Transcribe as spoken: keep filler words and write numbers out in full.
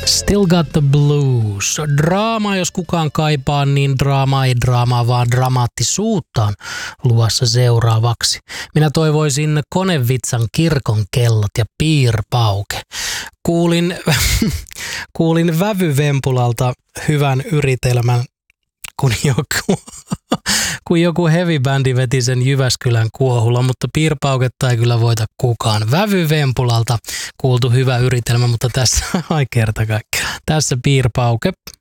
Still got the blues. Draama, jos kukaan kaipaa, niin draama ei draamaa, vaan dramaattisuutta on luvassa seuraavaksi. Minä toivoisin Konevitsan kirkon kellot ja piirpauke. Kuulin, kuulin Vävy-Vempulalta hyvän yritelmän, kun joku, kun joku heavy-bändi veti sen Jyväskylän kuohulla, mutta piirpauketta ei kyllä voita kukaan. Vävy-Vempulalta kuultu hyvä yritelmä, mutta tässä ai kerta kaikkiaan. Tässä piirpauke.